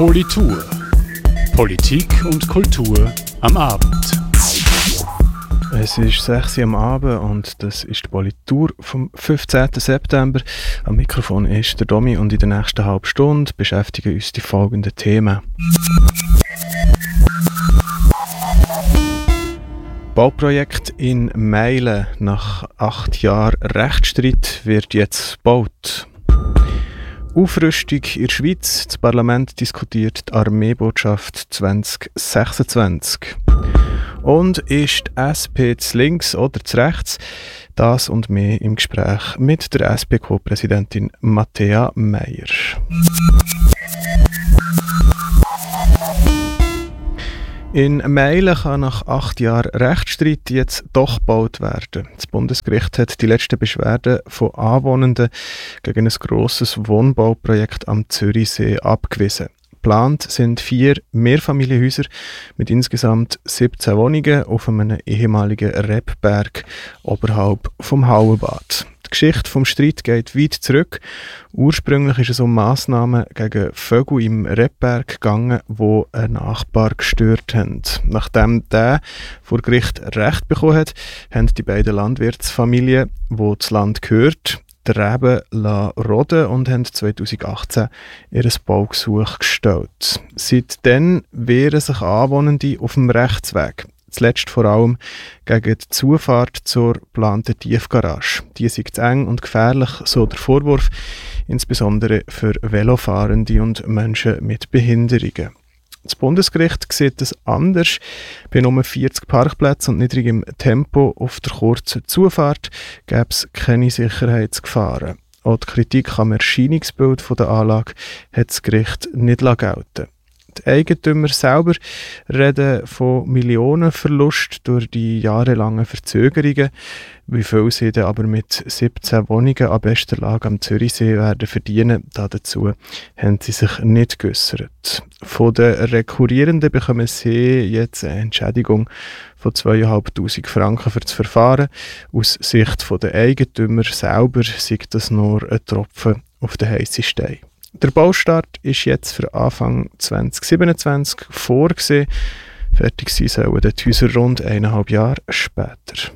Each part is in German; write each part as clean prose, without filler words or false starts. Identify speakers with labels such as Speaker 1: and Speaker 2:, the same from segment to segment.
Speaker 1: Politur. Politik und Kultur am Abend.
Speaker 2: Es ist 6 Uhr am Abend und das ist die Politur vom 15. September. Am Mikrofon ist der Domi und in der nächsten halben Stunde beschäftigen uns die folgenden Themen. Bauprojekt in Meilen. Nach 8 Jahren Rechtsstreit wird jetzt gebaut. Aufrüstung in der Schweiz. Das Parlament diskutiert die Armeebotschaft 2026. Und ist die SP zu links oder zu rechts? Das und mehr im Gespräch mit der SP-Co-Präsidentin Matthäa Meier. In Meilen kann nach 8 Jahren Rechtsstreit jetzt doch gebaut werden. Das Bundesgericht hat die letzten Beschwerden von Anwohnenden gegen ein grosses Wohnbauprojekt am Zürichsee abgewiesen. Geplant sind 4 Mehrfamilienhäuser mit insgesamt 17 Wohnungen auf einem ehemaligen Rebberg oberhalb vom Hauenbad. Die Geschichte vom Streit geht weit zurück. Ursprünglich ist es um Massnahmen gegen Vögel im Rebberg gegangen, die einen Nachbar gestört haben. Nachdem der vor Gericht Recht bekommen hat, haben die beiden Landwirtsfamilien, die das Land gehört, die Reben roden und haben 2018 ihr Baugesuch gestellt. Seitdem wehren sich Anwohnende auf dem Rechtsweg. Zuletzt vor allem gegen die Zufahrt zur geplanten Tiefgarage. Die ist zu eng und gefährlich, so der Vorwurf, insbesondere für Velofahrende und Menschen mit Behinderungen. Das Bundesgericht sieht es anders. Bei nur 40 Parkplätzen und niedrigem Tempo auf der kurzen Zufahrt gäbe es keine Sicherheitsgefahren. Auch die Kritik am Erscheinungsbild der Anlage hat das Gericht nicht gelten. Die Eigentümer selber reden von Millionenverlust durch die jahrelangen Verzögerungen. Wie viel sie dann aber mit 17 Wohnungen an bester Lage am Zürichsee werden verdienen, dazu haben sie sich nicht geäussert. Von den Rekurrierenden bekommen sie jetzt eine Entschädigung von 2'500 Franken für das Verfahren. Aus Sicht der Eigentümer selber sei das nur ein Tropfen auf den heissen Stein. Der Baustart ist jetzt für Anfang 2027 vorgesehen. Fertig sein sollen die Häuser rund 1,5 Jahre später.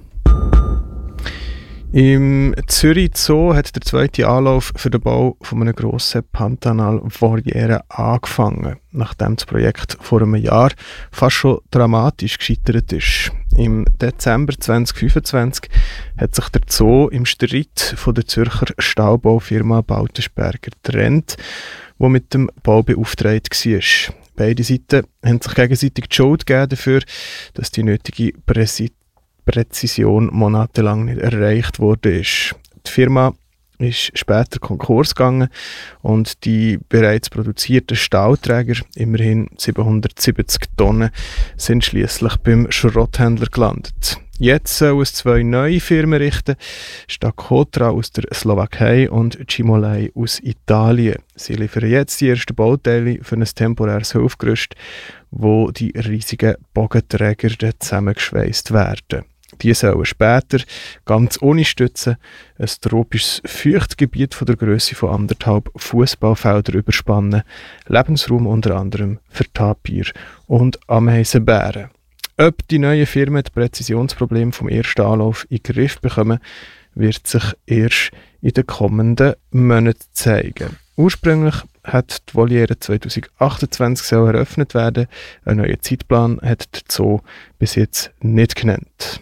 Speaker 2: Im Zürich Zoo hat der zweite Anlauf für den Bau von einer grossen Pantanal-Voliere angefangen, nachdem das Projekt vor einem Jahr fast schon dramatisch gescheitert ist. Im Dezember 2025 hat sich der Zoo im Streit von der Zürcher Stahlbaufirma Bautensperger getrennt, die mit dem Bau beauftragt war. Beide Seiten haben sich gegenseitig die Schuld gegeben dafür, dass die nötige Präzision monatelang nicht erreicht wurde. Die Firma ist später Konkurs gegangen und die bereits produzierten Stahlträger, immerhin 770 Tonnen, sind schließlich beim Schrotthändler gelandet. Jetzt sollen es 2 neue Firmen richten, Stakotra aus der Slowakei und Cimolai aus Italien. Sie liefern jetzt die ersten Bauteile für ein temporäres Hilfsgerüst, wo die riesigen Bogenträger zusammengeschweißt werden. Die sollen später, ganz ohne Stützen, ein tropisches Feuchtgebiet von der Grösse von 1,5 Fußballfeldern überspannen, Lebensraum unter anderem für Tapir und Ameisenbären. Ob die neuen Firmen das Präzisionsproblem vom ersten Anlauf in den Griff bekommen, wird sich erst in den kommenden Monaten zeigen. Ursprünglich hat die Voliere 2028 eröffnet werden. Ein neuer Zeitplan hat der Zoo bis jetzt nicht genannt.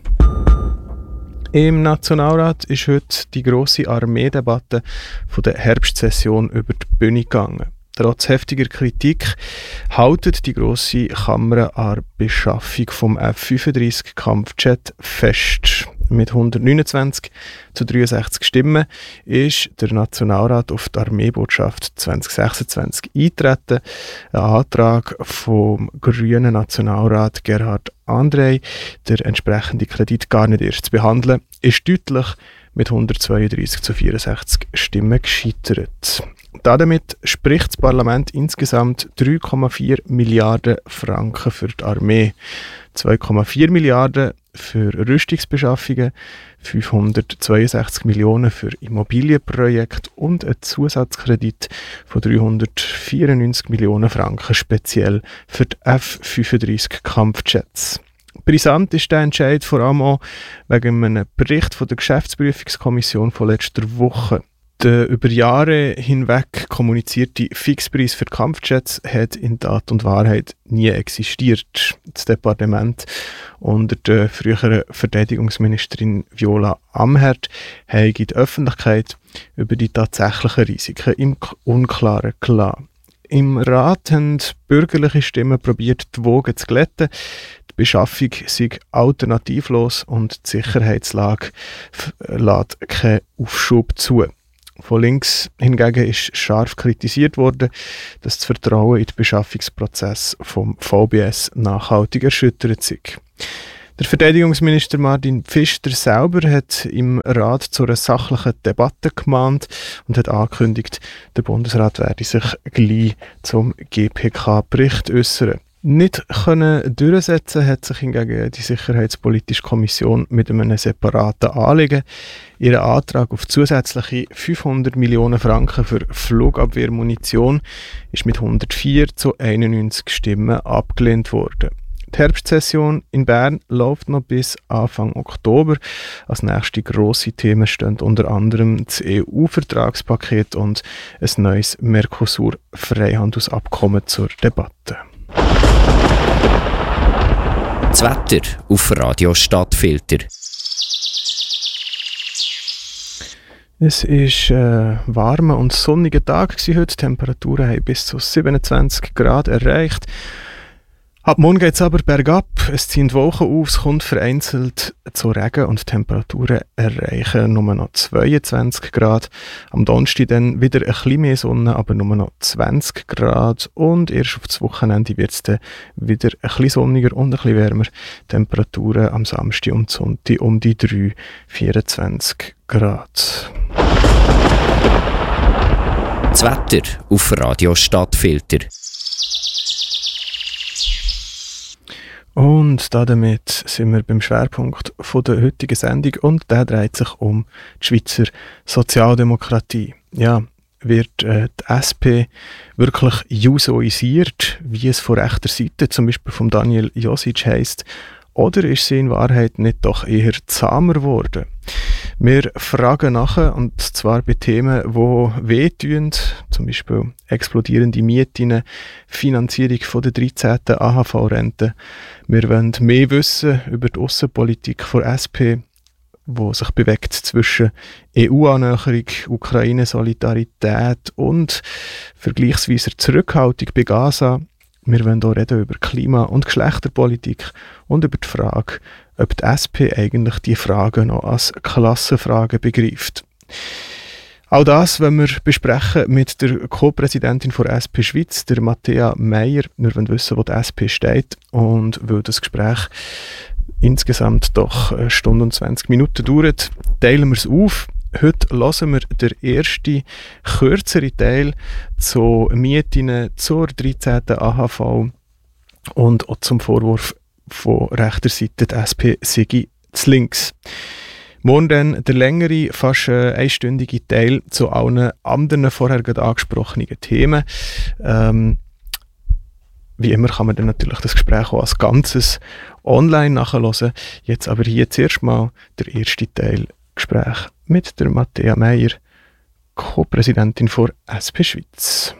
Speaker 2: Im Nationalrat ist heute die grosse Armeedebatte von der Herbstsession über die Bühne gegangen. Trotz heftiger Kritik hält die grosse Kammer an der Beschaffung vom F-35 Kampfjet fest. Mit 129 zu 63 Stimmen ist der Nationalrat auf die Armeebotschaft 2026 eingetreten. Ein Antrag vom grünen Nationalrat Gerhard Andrei, der entsprechende Kredit gar nicht erst zu behandeln, ist deutlich mit 132 zu 64 Stimmen gescheitert. Damit spricht das Parlament insgesamt 3,4 Milliarden Franken für die Armee. 2,4 Milliarden für Rüstungsbeschaffungen, 562 Millionen für Immobilienprojekte und ein Zusatzkredit von 394 Millionen Franken speziell für die F-35 Kampfjets. Brisant ist der Entscheid vor allem auch wegen einem Bericht von der Geschäftsprüfungskommission von letzter Woche. Der über Jahre hinweg kommunizierte Fixpreis für Kampfjets hat in Tat und Wahrheit nie existiert. Das Departement unter der früheren Verteidigungsministerin Viola Amherd hat die Öffentlichkeit über die tatsächlichen Risiken im Unklaren gelassen. Im Rat haben bürgerliche Stimmen probiert, die Wogen zu glätten. Die Beschaffung sei alternativlos und die Sicherheitslage lässt keinen Aufschub zu. Von links hingegen ist scharf kritisiert worden, dass das Vertrauen in den Beschaffungsprozess vom VBS nachhaltig erschüttert sei. Der Verteidigungsminister Martin Pfister selber hat im Rat zu einer sachlichen Debatte gemahnt und hat angekündigt, der Bundesrat werde sich gleich zum GPK-Bericht äußern. Nicht können durchsetzen hat sich hingegen die Sicherheitspolitische Kommission mit einem separaten Anliegen. Ihr Antrag auf zusätzliche 500 Millionen Franken für Flugabwehrmunition ist mit 104 zu 91 Stimmen abgelehnt worden. Die Herbstsession in Bern läuft noch bis Anfang Oktober. Als nächste grosse Themen stehen unter anderem das EU-Vertragspaket und ein neues Mercosur-Freihandelsabkommen zur Debatte.
Speaker 3: Das Wetter auf Radio Stadtfilter.
Speaker 2: Es war warmer und sonniger Tag heute. Die Temperaturen haben bis zu 27 Grad erreicht. Ab morgen geht es aber bergab, es ziehen die Wolken auf, es kommt vereinzelt zu Regen und die Temperaturen erreichen nur noch 22 Grad. Am Donnerstag dann wieder ein bisschen mehr Sonne, aber nur noch 20 Grad und erst auf das Wochenende wird es dann wieder ein bisschen sonniger und ein bisschen wärmer. Temperaturen am Samstag und Sonntag um die 24 Grad.
Speaker 3: Das Wetter auf Radio Stadtfilter.
Speaker 2: Und damit sind wir beim Schwerpunkt der heutigen Sendung und der dreht sich um die Schweizer Sozialdemokratie. Ja, wird die SP wirklich jusoisiert, wie es von rechter Seite, zum Beispiel von Daniel Josic heisst, oder ist sie in Wahrheit nicht doch eher zahmer geworden? Wir fragen nachher, und zwar bei Themen, die wehtun, zum Beispiel explodierende Mieten, Finanzierung von der 13. AHV-Rente. Wir wollen mehr wissen über die Aussenpolitik der SP, die sich bewegt zwischen EU-Annäherung, Ukraine-Solidarität und vergleichsweise Zurückhaltung bei Gaza. Wir wollen hier reden über Klima- und Geschlechterpolitik und über die Frage, ob die SP eigentlich die Fragen noch als Klassenfragen begreift. Auch das wollen wir besprechen mit der Co-Präsidentin der SP Schweiz, der Matthäa Meier. Wir wollen wissen, wo die SP steht und weil das Gespräch insgesamt doch 1 Stunde und 20 Minuten dauert, teilen wir es auf. Heute hören wir den ersten, kürzeren Teil zu Mieten zur 13. AHV und auch zum Vorwurf von rechter Seite, die SP sei zu links. Morgen dann der längere, fast einstündige Teil zu allen anderen vorher angesprochenen Themen. Wie immer kann man dann natürlich das Gespräch auch als Ganzes online nachhören. Jetzt aber hier zuerst mal der erste Teil Gespräch mit der Matthäa Meier, Co-Präsidentin der SP Schweiz.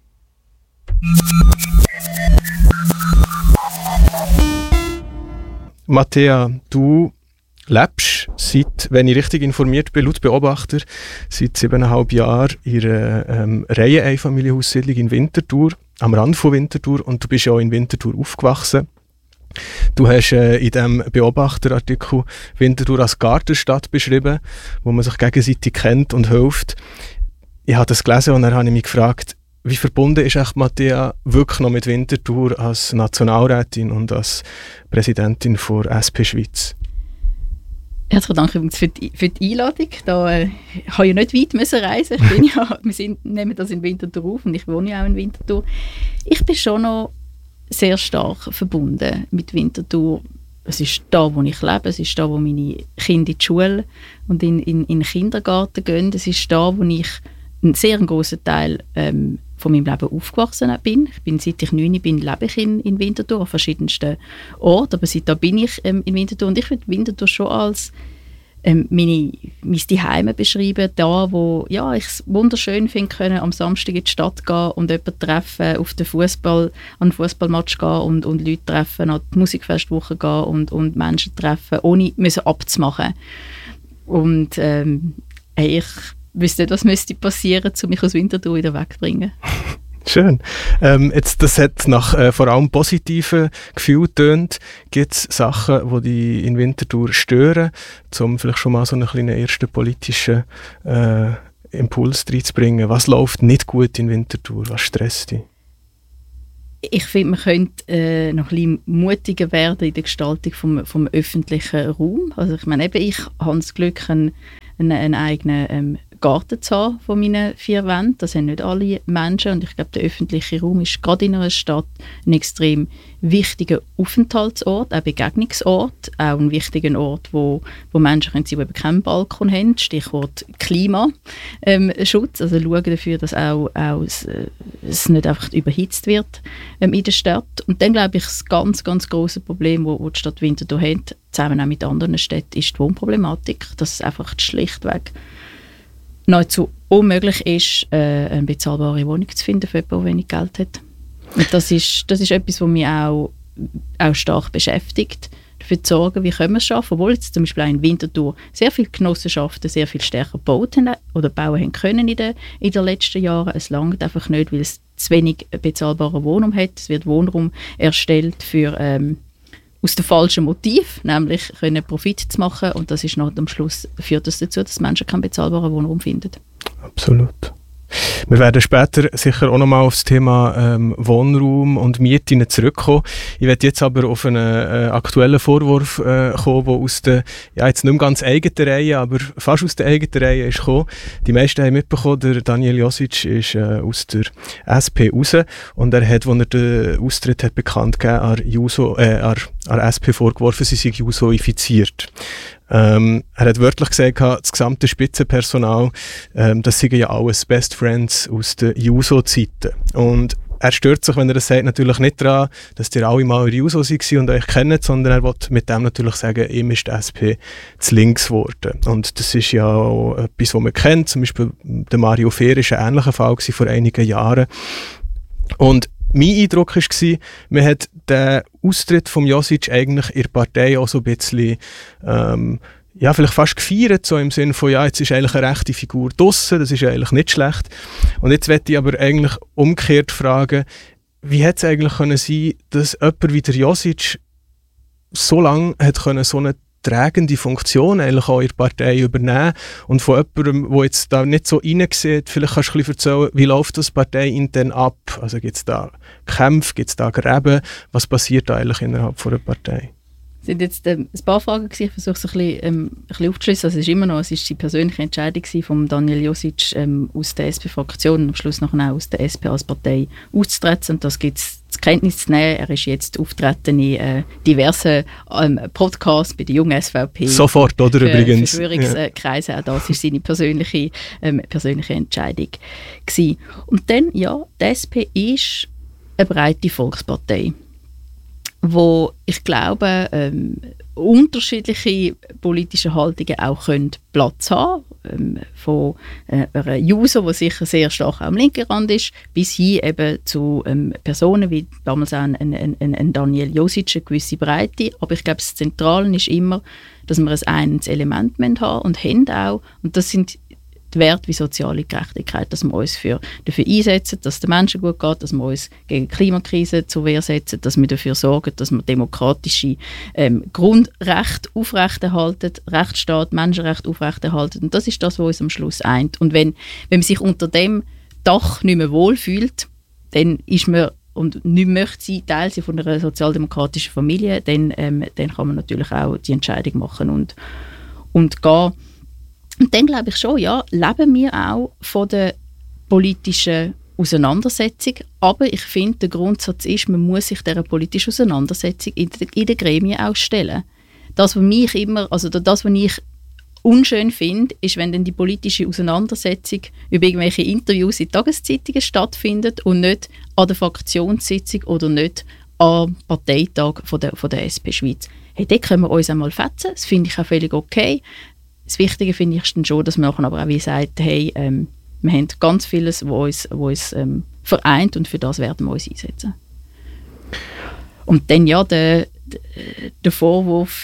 Speaker 2: Matthäa, du lebst seit, wenn ich richtig informiert bin, laut Beobachter, seit 7,5 Jahren in einer Reiheneinfamilienhaussiedlung in Winterthur, am Rand von Winterthur, und du bist ja auch in Winterthur aufgewachsen. Du hast in diesem Beobachterartikel Winterthur als Gartenstadt beschrieben, wo man sich gegenseitig kennt und hilft. Ich habe das gelesen und dann habe ich mich gefragt, wie verbunden ist echt Matthäa wirklich noch mit Winterthur als Nationalrätin und als Präsidentin der SP Schweiz?
Speaker 4: Herzlichen Dank übrigens für die Einladung. Da habe ich nicht weit müssen reisen. Wir nehmen das in Winterthur auf und ich wohne ja auch in Winterthur. Ich bin schon noch sehr stark verbunden mit Winterthur. es ist da, wo ich lebe, es ist da, wo meine Kinder in die Schule und in den Kindergarten gehen, es ist da, wo ich einen sehr grossen Teil von meinem Leben aufgewachsen bin. Seit ich 9 bin, lebe ich in Winterthur, an verschiedensten Orten, aber seit da bin ich in Winterthur und ich würde Winterthur schon als mein Zuhause beschreiben, da wo ja, ich es wunderschön finde, können am Samstag in die Stadt gehen und jemanden treffen, auf den an einen Fußballmatch gehen und Leute treffen, an die Musikfestwoche gehen und Menschen treffen, ohne müssen abzumachen. Und ich wüsste nicht, was müsste passieren, um mich aus Winterthur wieder wegzubringen.
Speaker 2: Schön. Das hat nach vor allem positiven Gefühlen getönt. Gibt es Sachen, die dich in Winterthur stören, um vielleicht schon mal so einen kleinen ersten politischen Impuls reinzubringen? Was läuft nicht gut in Winterthur? Was stresst dich?
Speaker 4: Ich finde, man könnte noch ein bisschen mutiger werden in der Gestaltung vom öffentlichen Raum. Also ich meine, ich habe das Glück, einen eigenen Garten zu haben von meinen 4 Wänden. Das haben nicht alle Menschen. Und ich glaube, der öffentliche Raum ist gerade in einer Stadt ein extrem wichtiger Aufenthaltsort, ein Begegnungsort, auch ein wichtiger Ort, wo Menschen können sein, die eben keinen Balkon haben. Stichwort Klimaschutz. Also schauen dafür, dass auch es nicht einfach überhitzt wird in der Stadt. Und dann glaube ich, das ganz, ganz grosse Problem, das die Stadt Winterthur hat, zusammen auch mit anderen Städten, ist die Wohnproblematik. Dass es einfach schlichtweg nahezu unmöglich ist, eine bezahlbare Wohnung zu finden für jemanden, der wenig Geld hat. Und das ist etwas, was mich auch stark beschäftigt, dafür zu sorgen, wie können wir es schaffen, obwohl jetzt zum Beispiel auch in Winterthur sehr viele Genossenschaften sehr viel stärker gebaut haben oder bauen haben können in den letzten Jahren. Es langt einfach nicht, weil es zu wenig bezahlbaren Wohnraum hat. Es wird Wohnraum erstellt aus dem falschen Motiv, nämlich können Profit zu machen, und das ist noch am Schluss führt das dazu, dass Menschen keinen bezahlbaren Wohnraum finden.
Speaker 2: Absolut. Wir werden später sicher auch nochmal auf das Thema Wohnraum und Mieten zurückkommen. Ich werde jetzt aber auf einen aktuellen Vorwurf kommen, der aus der, ja jetzt nicht mehr ganz eigenen Reihe, aber fast aus der eigenen Reihe ist gekommen. Die meisten haben mitbekommen, der Daniel Josic ist aus der SP raus und er hat, als er den Austritt hat bekannt gegeben, an SP vorgeworfen, sie sei Juso-infiziert. Er hat wörtlich gesagt, das gesamte Spitzenpersonal, das seien ja alles Best Friends aus den Juso-Zeiten. Und er stört sich, wenn er das sagt, natürlich nicht daran, dass die alle mal in Juso waren und euch kennen, sondern er will mit dem natürlich sagen, ihm ist die SP zu links geworden. Und das ist ja auch etwas, was man kennt. Zum Beispiel der Mario Fehr war ein ähnlicher Fall vor einigen Jahren. Und mein Eindruck war, man hat den Austritt von Josic eigentlich in der Partei auch so ein bisschen vielleicht fast gefeiert, so im Sinne von, ja, jetzt ist eigentlich eine rechte Figur draussen, das ist eigentlich nicht schlecht. Und jetzt möchte ich aber eigentlich umgekehrt fragen, wie hätte es eigentlich können sein, dass jemand wie der Josic so lange hat können, so eine tragende Funktion eigentlich auch in der Partei übernehmen und von jemandem, der jetzt da nicht so reinsieht, vielleicht kannst du ein bisschen erzählen, wie läuft das parteiintern ab? Also gibt es da Kämpfe, gibt es da Gräben? Was passiert da eigentlich innerhalb von der Partei?
Speaker 4: Es sind jetzt ein paar Fragen gewesen. Ich versuche es ein bisschen aufzuschliessen. Also es ist die persönliche Entscheidung von Daniel Josic aus der SP-Fraktion und am Schluss nachher auch aus der SP als Partei auszutreten. Und das gibt es zur Kenntnis zu nehmen. Er ist jetzt auftreten in diversen Podcasts bei der jungen SVP.
Speaker 2: Sofort, oder übrigens?
Speaker 4: Verschwörungskreise. Auch das war seine persönliche Entscheidung gewesen. Und dann, ja, die SP ist eine breite Volkspartei, wo ich glaube, unterschiedliche politische Haltungen auch Platz haben können. Von einer Juso, die sicher sehr stark am linken Rand ist, bis hin eben zu Personen wie damals auch ein Daniel Josic, eine gewisse Breite. Aber ich glaube, das Zentrale ist immer, dass wir ein einendes Element haben und haben auch. Und das sind die Werte wie soziale Gerechtigkeit, dass wir uns dafür einsetzen, dass es den Menschen gut geht, dass wir uns gegen die Klimakrise zur Wehr setzen, dass wir dafür sorgen, dass wir demokratische Grundrechte aufrechterhalten, Rechtsstaat, Menschenrechte aufrechterhalten. Und das ist das, was uns am Schluss eint. Und wenn man sich unter dem Dach nicht mehr wohlfühlt, dann ist man und nicht möchte sein, Teil von einer sozialdemokratischen Familie, dann kann man natürlich auch die Entscheidung machen und gehen. Und dann glaube ich schon, ja, leben wir auch von der politischen Auseinandersetzung, aber ich finde, der Grundsatz ist, man muss sich dieser politischen Auseinandersetzung in den Gremien auch stellen. Das, was ich unschön finde, ist, wenn dann die politische Auseinandersetzung über irgendwelche Interviews in Tageszeitungen stattfindet und nicht an der Fraktionssitzung oder nicht am Parteitag von der SP Schweiz. Hey, dort können wir uns einmal fetzen, das finde ich auch völlig okay. Das Wichtige finde ich dann schon, dass man aber auch wie sagt, hey, wir haben ganz vieles, was uns vereint und für das werden wir uns einsetzen. Und dann ja, der Vorwurf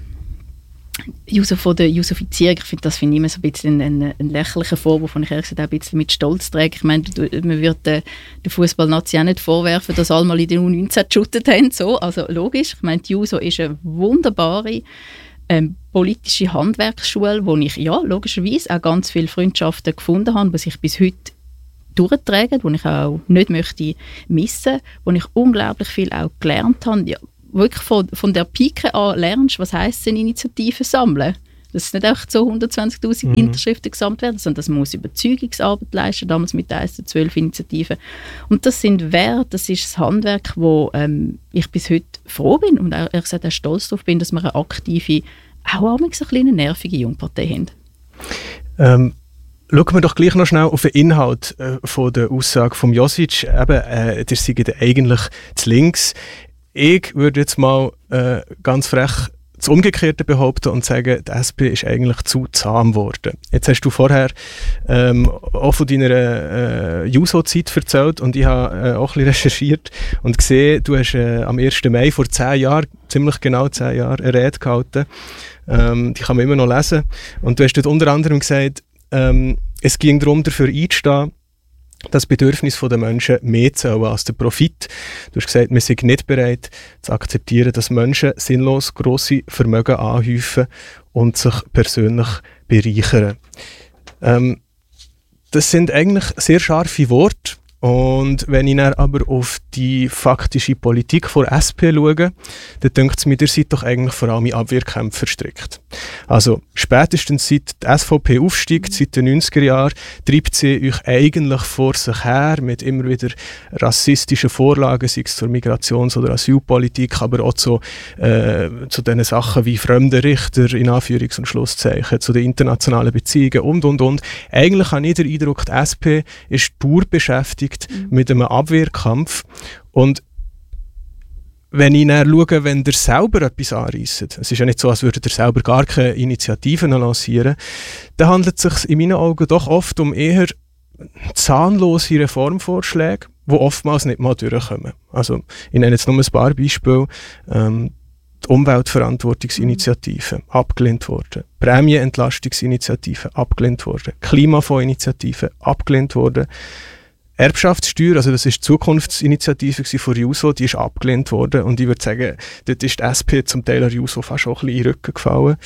Speaker 4: von der Jusifizierung, das finde ich immer so ein bisschen ein lächerlicher Vorwurf, den ich ehrlich gesagt auch ein bisschen mit Stolz trage. Ich meine, man würde der Fußballnazi auch nicht vorwerfen, dass alle mal in den U19 geshootet haben. So. Also logisch, ich meine, die Juso ist eine wunderbare politische Handwerksschule, wo ich ja logischerweise auch ganz viele Freundschaften gefunden habe, die sich bis heute durchtragen, die ich auch nicht möchte missen, wo ich unglaublich viel auch gelernt habe. Ja, wirklich von der Pike an lernst, was heisst es, eine Initiative sammeln. Dass es nicht einfach so 120'000 Unterschriften gesammelt werden, sondern dass man Überzeugungsarbeit leisten, damals mit der 1-12 Initiativen. Und das sind Werte, das ist das Handwerk, wo ich bis heute froh bin und auch, ehrlich gesagt, auch stolz darauf bin, dass wir eine aktive, auch ein bisschen nervige Jungpartei haben.
Speaker 2: Schauen wir doch gleich noch schnell auf den Inhalt von der Aussage von Josic. Ihr seid eigentlich zu links. Ich würde jetzt mal ganz frech das Umgekehrte behaupten und sagen, die SP ist eigentlich zu zahm geworden. Jetzt hast du vorher auch von deiner Juso-Zeit erzählt und ich habe auch ein bisschen recherchiert und gesehen, du hast am 1. Mai vor 10 Jahren, ziemlich genau 10 Jahren, eine Rede gehalten. Die kann man immer noch lesen. Und du hast dort unter anderem gesagt, es ging darum, dafür einzustehen, das Bedürfnis der Menschen mehr zählen als der Profit. Du hast gesagt, wir sind nicht bereit zu akzeptieren, dass Menschen sinnlos grosse Vermögen anhäufen und sich persönlich bereichern. Das sind eigentlich sehr scharfe Worte. Und wenn ich dann aber auf die faktische Politik der SP schaue, dann denkt es mir, ihr seid doch eigentlich vor allem in Abwehrkämpfe verstrickt. Also spätestens seit die SVP aufsteigt, seit den 90er Jahren, treibt sie euch eigentlich vor sich her mit immer wieder rassistischen Vorlagen, sei es zur Migrations- oder Asylpolitik, aber auch zu diesen Sachen wie fremde Richter, in Anführungs- und Schlusszeichen, zu den internationalen Beziehungen und. Eigentlich habe ich den Eindruck, die SP ist dauerbeschäftigt mit einem Abwehrkampf. Und wenn ich dann schaue, wenn ihr selber etwas anreisst, es ist ja nicht so, als würdet ihr selber gar keine Initiativen lancieren, dann handelt es sich in meinen Augen doch oft um eher zahnlose Reformvorschläge, die oftmals nicht mal durchkommen. Also, ich nenne jetzt nur ein paar Beispiele. Die Umweltverantwortungsinitiative abgelehnt worden, Prämienentlastungsinitiative abgelehnt worden, Klimafondsinitiative abgelehnt worden, Erbschaftssteuer, also das ist die Zukunftsinitiative von Juso, die ist abgelehnt worden und ich würde sagen, dort ist die SP zum Teil der Juso fast auch ein bisschen in den Rücken gefallen.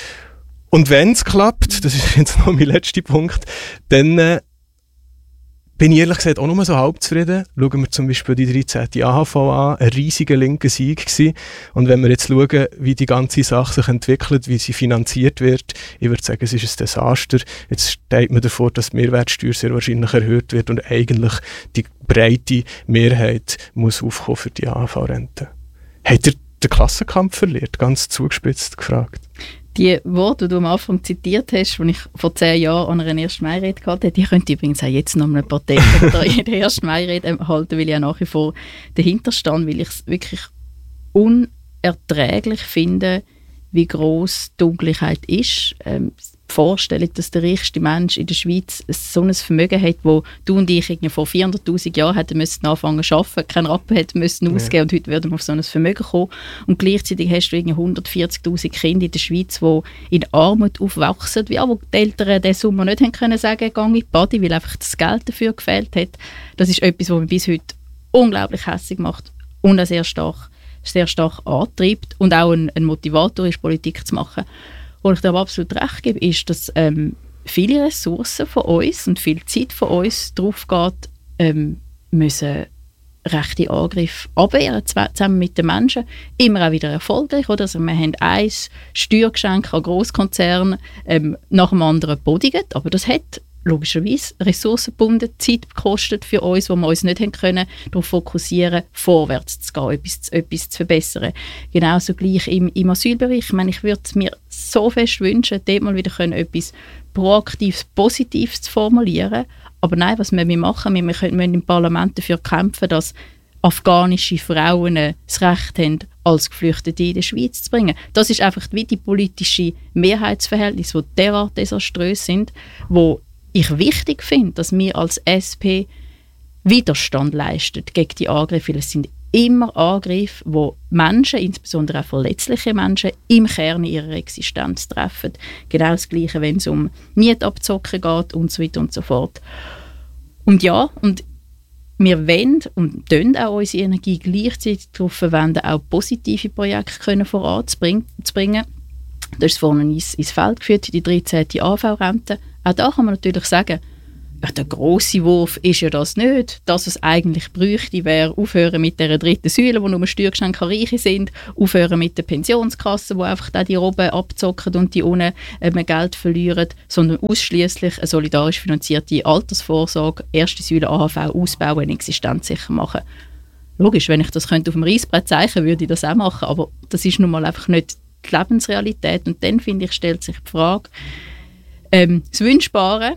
Speaker 2: Und wenn es klappt, das ist jetzt noch mein letzter Punkt, dann bin ich ehrlich gesagt auch nur so halb zufrieden. Schauen wir zum Beispiel die 13. AHV an, ein riesiger linker Sieg gewesen. Und wenn wir jetzt schauen, wie die ganze Sache sich entwickelt, wie sie finanziert wird, ich würde sagen, es ist ein Desaster. Jetzt steht man davor, dass die Mehrwertsteuer sehr wahrscheinlich erhöht wird und eigentlich die breite Mehrheit muss aufkommen für die AHV-Rente. Habt ihr den Klassenkampf verliert? Ganz zugespitzt gefragt.
Speaker 4: Die Worte, die du am Anfang zitiert hast, die ich vor 10 Jahren an einer 1. Mai-Rede hatte, die könnte ich übrigens auch jetzt noch eine Partei in der 1. Mai-Rede halten, weil ich auch nach wie vor dahinter stehe, weil ich es wirklich unerträglich finde, wie gross die Ungleichheit ist. Die Vorstellung, dass der reichste Mensch in der Schweiz so ein Vermögen hat, wo du und ich vor 400'000 Jahren hätten müssen anfangen zu arbeiten, keinen Rappen hätten müssen ausgeben und heute würden wir auf so ein Vermögen kommen. Und gleichzeitig hast du 140'000 Kinder in der Schweiz, die in Armut aufwachsen, wo die Eltern diesen Sommer nicht haben können sagen, geh in die Party, weil einfach das Geld dafür gefehlt hat. Das ist etwas, was mich bis heute unglaublich hässig macht und auch sehr stark antreibt und auch ein Motivator ist, Politik zu machen. Wo ich dir aber absolut recht gebe, ist, dass viele Ressourcen von uns und viel Zeit von uns darauf geht, müssen rechte Angriffe abwehren, zusammen mit den Menschen. Immer auch wieder erfolgreich. Oder? Also wir haben ein Steuergeschenk an Grosskonzerne nach dem anderen gebodigt, aber das hat logischerweise ressourcengebunden Zeit gekostet für uns, wo wir uns nicht haben können, darauf fokussieren, vorwärts zu gehen, etwas zu verbessern. Genauso gleich im Asylbereich. Ich meine, ich würde mir so fest wünschen, dort mal wieder etwas Proaktives, Positives zu formulieren. Aber nein, was wir machen, wir müssen im Parlament dafür kämpfen, dass afghanische Frauen das Recht haben, als Geflüchtete in die Schweiz zu bringen. Das ist einfach wie die politische Mehrheitsverhältnisse, die derart desaströs sind, wo ich wichtig finde, dass wir als SP Widerstand leisten gegen die Angriffe, weil es sind immer Angriffe, wo Menschen, insbesondere auch verletzliche Menschen, im Kern ihrer Existenz treffen. Genau das Gleiche, wenn es um Mietabzocken geht und so weiter und so fort. Und ja, und wir wollen und tun auch unsere Energie gleichzeitig darauf verwenden, auch positive Projekte voranzubringen. Du hast es vorhin ins Feld geführt, die 13. AV-Rente. Auch da kann man natürlich sagen, ja, der grosse Wurf ist ja das nicht. Das, was es eigentlich bräuchte, wäre aufhören mit dieser dritten Säule, wo nur Steuergeschenke an Reiche sind, aufhören mit den Pensionskassen, die einfach die oben abzocken und die unten Geld verlieren, sondern ausschliesslich eine solidarisch finanzierte Altersvorsorge, erste Säule AHV ausbauen, existenzsicher machen. Logisch, wenn ich das auf dem Reissbrett zeichnen würde ich das auch machen, aber das ist nun mal einfach nicht die Lebensrealität. Und dann, finde ich, stellt sich die Frage, das Wünschbare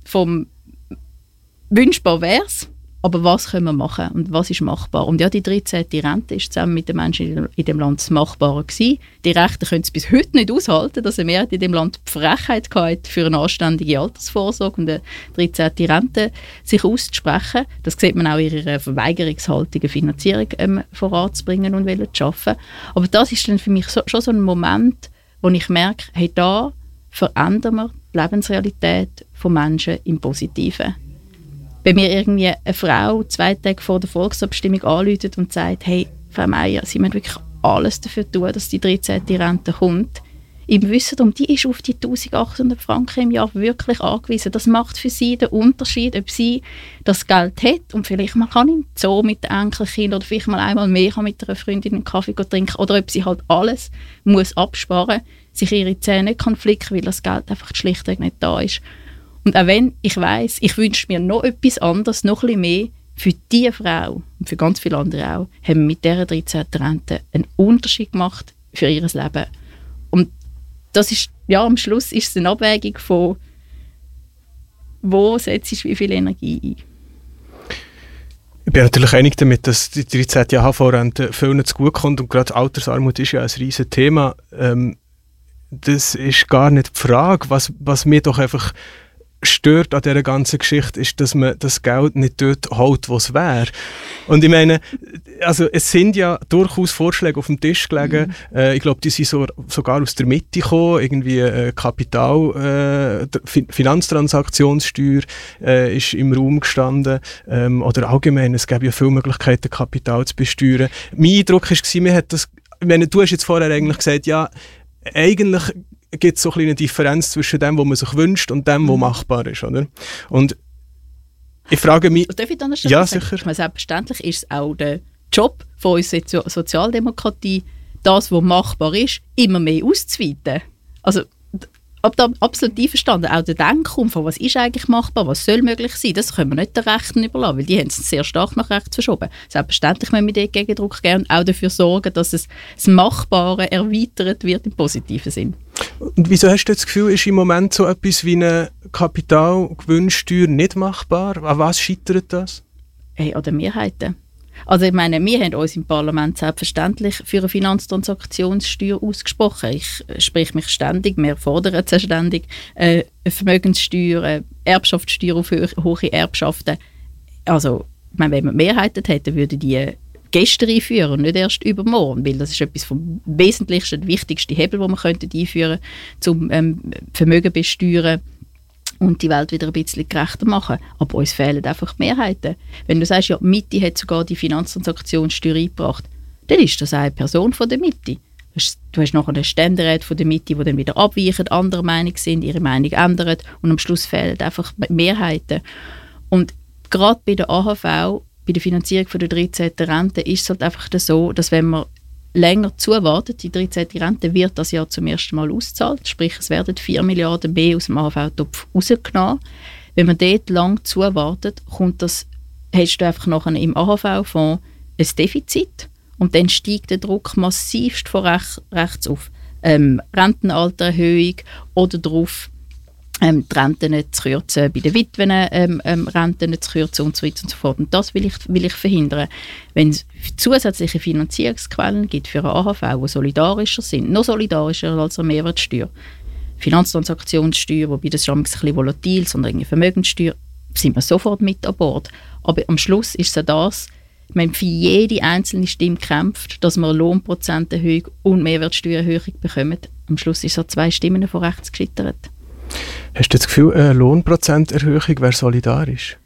Speaker 4: wünschbar wäre es, aber was können wir machen und was ist machbar? Und ja, die 13. Rente ist zusammen mit den Menschen in dem Land das Machbare gewesen. Die Rechten können es bis heute nicht aushalten, dass eine Mehrheit in dem Land die Frechheit hatte, für eine anständige Altersvorsorge und eine 13. Rente sich auszusprechen. Das sieht man auch in ihrer Verweigerungshaltung, eine Finanzierung voranzubringen und zu schaffen. Aber das ist dann für mich schon so ein Moment, wo ich merke, hey, da verändern wir die Lebensrealität von Menschen im Positiven. Wenn mir irgendwie eine Frau 2 Tage vor der Volksabstimmung anruft und sagt, hey, Frau Meier, Sie müssen wirklich alles dafür tun, dass die 13. Rente kommt, im Wissen darum, die ist auf die 1800 Franken im Jahr wirklich angewiesen. Das macht für sie den Unterschied, ob sie das Geld hat und vielleicht mal kann im Zoo mit den Enkelkindern oder vielleicht mal einmal mehr mit einer Freundin einen Kaffee trinken oder ob sie halt alles muss absparen, sich ihre Zähne nicht kann flicken, weil das Geld einfach schlichtweg nicht da ist. Und auch wenn ich weiss, ich wünsche mir noch etwas anderes, noch ein bisschen mehr, für diese Frau und für ganz viele andere auch, haben wir mit dieser 13. Rente einen Unterschied gemacht für ihr Leben. Und das ist, ja, am Schluss ist es eine Abwägung von, wo setzt ich wie viel Energie ein.
Speaker 2: Ich bin natürlich einig damit, dass die 13. AHV-Rente vielen zu gut kommt und gerade Altersarmut ist ja ein riesiges Thema. Das ist gar nicht die Frage. Was mir doch einfach stört an dieser ganzen Geschichte, ist, dass man das Geld nicht dort holt, wo es wäre. Und ich meine, also es sind ja durchaus Vorschläge auf dem Tisch gelegen. Ich glaube, die sind sogar aus der Mitte gekommen. Irgendwie Finanztransaktionssteuer ist im Raum gestanden. Oder allgemein, es gäbe ja viele Möglichkeiten, Kapital zu besteuern. Mein Eindruck war, man hat das, ich meine, du hast jetzt vorher eigentlich gesagt, ja, eigentlich gibt es so eine Differenz zwischen dem, was man sich wünscht und dem, was machbar ist, oder? Und ich frage mich...
Speaker 4: Darf ich dann noch
Speaker 2: ja,
Speaker 4: sagen?
Speaker 2: sicher.
Speaker 4: Ich meine, selbstverständlich ist es auch der Job von unserer Sozialdemokratie, das, was machbar ist, immer mehr auszuweiten. Also, absolut einverstanden. Auch der Denkum von was ist eigentlich machbar, was soll möglich sein, das können wir nicht den Rechten überlassen, weil die haben es sehr stark nach rechts verschoben. Selbstverständlich müssen wir dort Gegendruck geben und auch dafür sorgen, dass das Machbare erweitert wird im positiven Sinn.
Speaker 2: Und wieso hast du das Gefühl, ist im Moment so etwas wie eine Kapitalgewinnsteuer nicht machbar? An was scheitert das?
Speaker 4: Hey, an den Mehrheiten. Also ich meine, wir haben uns im Parlament selbstverständlich für eine Finanztransaktionssteuer ausgesprochen. Ich spreche mich ständig, wir fordern es ständig, eine Vermögenssteuer, eine Erbschaftssteuer auf hohe Erbschaften. Also ich meine, wenn wir Mehrheiten hätten, würden die gestern einführen und nicht erst übermorgen, weil das ist etwas vom wesentlichsten, wichtigsten Hebel, den wir einführen könnten, um Vermögen besteuern und die Welt wieder ein bisschen gerechter machen. Aber uns fehlen einfach die Mehrheiten. Wenn du sagst, ja, die Mitte hat sogar die Finanztransaktionssteuer eingebracht, dann ist das eine Person von der Mitte. Du hast nachher einen Ständerat von der Mitte, die dann wieder abweichen, anderer Meinung sind, ihre Meinung ändern und am Schluss fehlen einfach Mehrheiten. Und gerade bei der AHV, bei der Finanzierung von der 13. Rente, ist es halt einfach so, dass wenn man länger zuwartet, die 13. Rente wird das Jahr zum ersten Mal ausgezahlt, sprich es werden 4 Milliarden mehr aus dem AHV-Topf rausgenommen. Wenn man dort lang zuwartet, hast du einfach nachher im AHV-Fonds ein Defizit und dann steigt der Druck massivst von rechts auf. Rentenaltererhöhung oder darauf, die Renten zu kürzen, bei den Witwen Renten zu kürzen und so weiter und so fort. Und das will ich verhindern. Wenn es zusätzliche Finanzierungsquellen gibt für eine AHV, die solidarischer sind, noch solidarischer als eine Mehrwertsteuer, Finanztransaktionssteuer, wobei das ist ein bisschen volatil, sondern eine Vermögenssteuer, sind wir sofort mit an Bord. Aber am Schluss ist es ja das, wenn für jede einzelne Stimme kämpft, dass wir Lohnprozenterhöhung und Mehrwertsteuererhöhung bekommen. Am Schluss ist es 2 Stimmen von rechts gescheitert.
Speaker 2: Hast du das Gefühl, eine Lohnprozenterhöhung wäre solidarisch?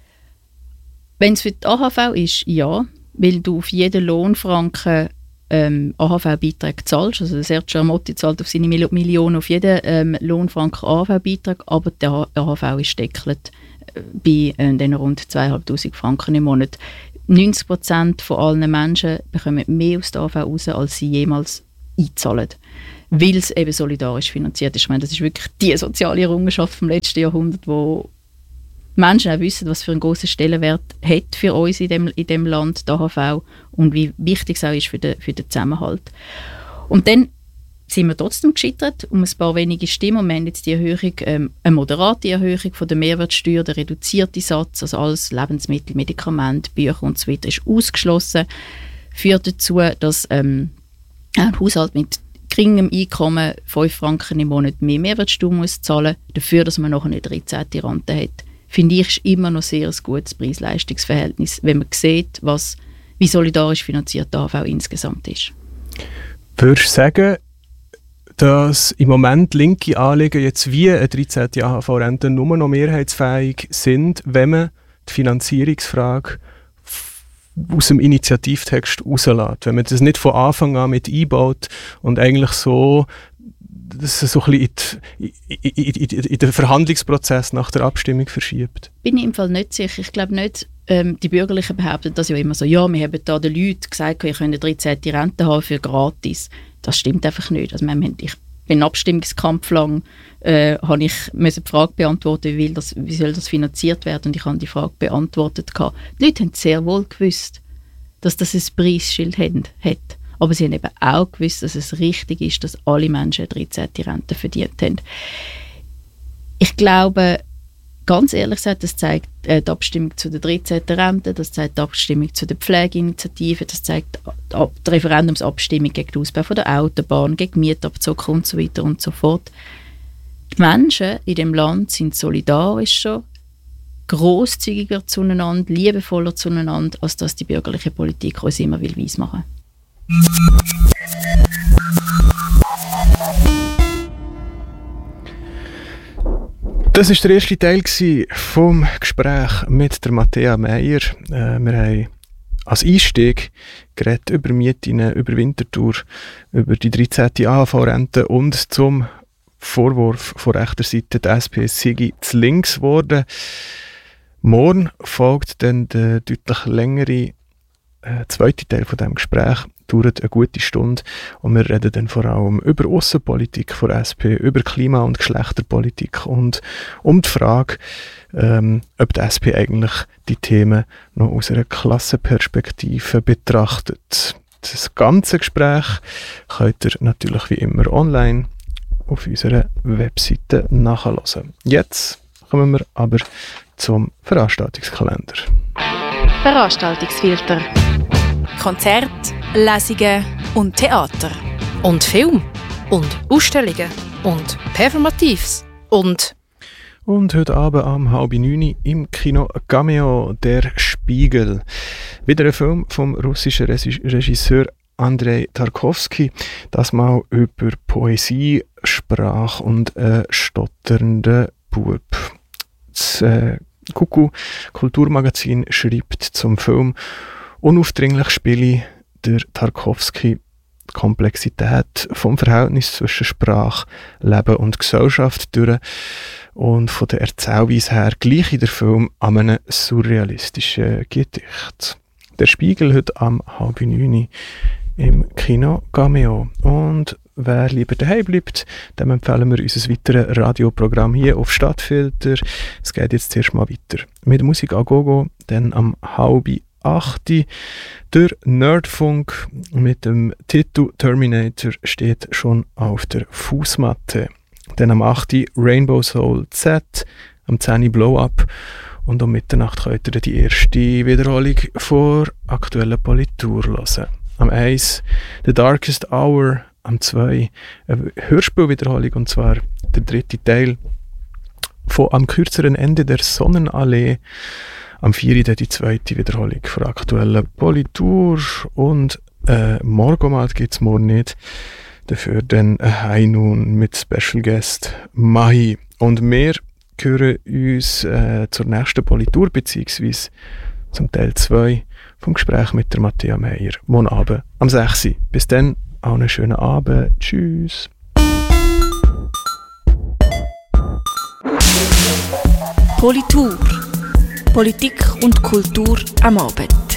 Speaker 4: Wenn es für die AHV ist, ja, weil du auf jeden Lohnfranken AHV-Beitrag zahlst. Also der Sergio Amotti zahlt auf seine Millionen auf jeden Lohnfranken AHV-Beitrag, aber der AHV ist deckelt bei den rund 2'500 Franken im Monat. 90% von allen Menschen bekommen mehr aus der AHV raus, als sie jemals einzahlen, weil es eben solidarisch finanziert ist. Ich meine, das ist wirklich die soziale Errungenschaft vom letzten Jahrhundert, wo Menschen auch wissen, was für einen grossen Stellenwert hat für uns in dem Land, die AHV, und wie wichtig es auch ist für den Zusammenhalt. Und dann sind wir trotzdem gescheitert, um ein paar wenige Stimmen. Und wir haben jetzt die Erhöhung, eine moderate Erhöhung von der Mehrwertsteuer, der reduzierte Satz, also alles Lebensmittel, Medikamente, Bücher und so weiter, ist ausgeschlossen. Führt dazu, dass ein Haushalt mit geringem Einkommen 5 Franken im Monat mehr Mehrwertsteuer muss zahlen, dafür, dass man noch eine 13. Rente hat. Finde ich, ist immer noch sehr ein gutes Preis-Leistungs-Verhältnis, wenn man sieht, wie solidarisch finanziert die AHV insgesamt ist.
Speaker 2: Würdest du sagen, dass im Moment linke Anliegen jetzt wie eine 13. AHV-Rente nur noch mehrheitsfähig sind, wenn man die Finanzierungsfrage aus dem Initiativtext rauslässt? Wenn man das nicht von Anfang an mit einbaut und eigentlich so das so ein bisschen in den Verhandlungsprozess nach der Abstimmung verschiebt? Bin
Speaker 4: ich im Fall nicht sicher. Ich glaube nicht, die Bürgerlichen behaupten das ja immer so, ja, wir haben da den Leuten gesagt, ihr könnt eine 13. Rente haben für gratis. Das stimmt einfach nicht. Also, ich bin im Abstimmungskampf lang, habe ich die Frage beantworten, wie soll das finanziert werden, und ich habe die Frage beantwortet. Die Leute haben sehr wohl gewusst, dass das ein Preisschild hat. Aber sie haben eben auch gewusst, dass es richtig ist, dass alle Menschen eine 13. Rente verdient haben. Ich glaube, ganz ehrlich gesagt, das zeigt die Abstimmung zu der 13. Rente, das zeigt die Abstimmung zu der Pflegeinitiative, das zeigt die Referendumsabstimmung gegen den Ausbau von der Autobahn, gegen Mietabzug und so weiter und so fort. Die Menschen in dem Land sind solidarischer, grosszügiger zueinander, liebevoller zueinander, als das die bürgerliche Politik uns immer will weismachen.
Speaker 2: Das war der erste Teil vom Gespräch mit der Matthäa Meier. Wir haben als Einstieg geredet über Mieten, über Winterthur, über die 13. AHV-Rente und zum Vorwurf von rechter Seite, die SP sei zu links geworden. Morgen folgt dann der deutlich längere zweite Teil von diesem Gespräch, dauert eine gute Stunde, und wir reden dann vor allem über Aussenpolitik von SP, über Klima- und Geschlechterpolitik und um die Frage, ob die SP eigentlich die Themen noch aus einer Klassenperspektive betrachtet. Das ganze Gespräch könnt ihr natürlich wie immer online auf unserer Webseite nachhören. Jetzt kommen wir aber zum Veranstaltungskalender.
Speaker 5: Veranstaltungsfilter. Konzerte, Lesungen und Theater.
Speaker 6: Und Film. Und Ausstellungen. Und Performatives. Und
Speaker 2: heute Abend um 8:30 im Kino Cameo, der Spiegel. Wieder ein Film vom russischen Regisseur Andrei Tarkovsky. Das mal über Poesie, Sprache und stotternden Bub. Das Kuku Kulturmagazin schreibt zum Film: Unaufdringlich spiele der Tarkovsky die Komplexität vom Verhältnis zwischen Sprache, Leben und Gesellschaft durch, und von der Erzählweise her gleich in der Film an einem surrealistischen Gedicht. Der Spiegel heute am 8:30 im Kino Cameo. Und wer lieber daheim bleibt, dem empfehlen wir unser weiteres Radioprogramm hier auf Stadtfilter. Es geht jetzt zuerst mal weiter mit Musik a Gogo, dann am 7:30 der Nerdfunk mit dem Titel Terminator steht schon auf der Fußmatte. Dann am 8 Rainbow Soul Z, am 10 Blow Up und um Mitternacht könnt ihr die erste Wiederholung vor aktueller Politur hören. Am 1 The Darkest Hour, am 2 eine Hörspielwiederholung und zwar der 3. Teil von Am kürzeren Ende der Sonnenallee. Am 4 die 2. Wiederholung vor aktueller Politur und Morgomat gibt es morgen nicht. Dafür dann ein nun mit Special Guest Mahi. Und wir hören uns zur nächsten Politur bzw. zum Teil 2 vom Gespräch mit der Matthäa Meier. Morgen Abend am 6. Bis dann, auch einen schönen Abend. Tschüss.
Speaker 5: Politur. Politik und Kultur am Abend.